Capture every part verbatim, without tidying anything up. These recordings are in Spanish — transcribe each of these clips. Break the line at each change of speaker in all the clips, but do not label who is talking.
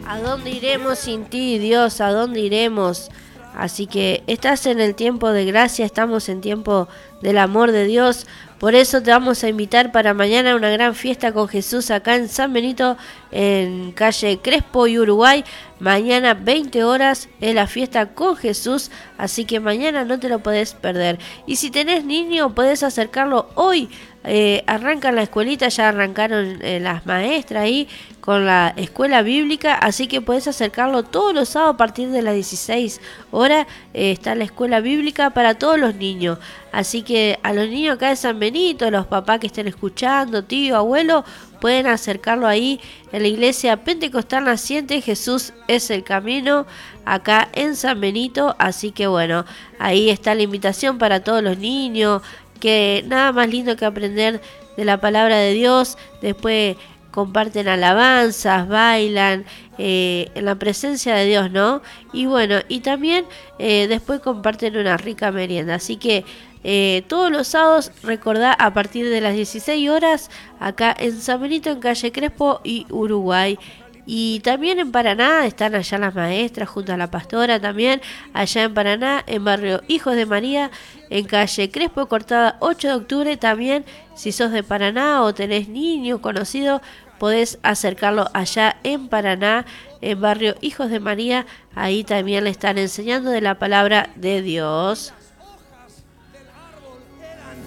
¿A dónde iremos sin ti, Dios? ¿A dónde iremos? Así que estás en el tiempo de gracia, estamos en tiempo del amor de Dios. Por eso te vamos a invitar para mañana a una gran fiesta con Jesús acá en San Benito, en calle Crespo y Uruguay. Mañana veinte horas es la fiesta con Jesús, así que mañana no te lo podés perder. Y si tenés niño, podés acercarlo hoy. Eh, arrancan la escuelita, ya arrancaron eh, las maestras ahí con la escuela bíblica, así que podés acercarlo todos los sábados a partir de las dieciséis horas. Eh, está la escuela bíblica para todos los niños, así que a los niños acá de San Benito, los papás que estén escuchando, tío, abuelo, pueden acercarlo ahí en la iglesia Pentecostal Naciente. Jesús es el camino, acá en San Benito. Así que bueno, ahí está la invitación para todos los niños, que nada más lindo que aprender de la palabra de Dios. Después comparten alabanzas, bailan eh, en la presencia de Dios, ¿no? Y bueno, y también eh, después comparten una rica merienda. Así que eh, todos los sábados, recordá, a partir de las dieciséis horas, acá en San Benito, en calle Crespo y Uruguay. Y también en Paraná están allá las maestras junto a la pastora también, allá en Paraná, en barrio Hijos de María, en calle Crespo Cortada ocho de octubre. También, si sos de Paraná o tenés niños conocidos, podés acercarlo allá en Paraná, en barrio Hijos de María. Ahí también le están enseñando de la palabra de Dios.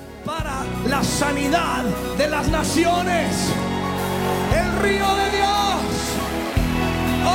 Para la sanidad de las naciones, el río de Dios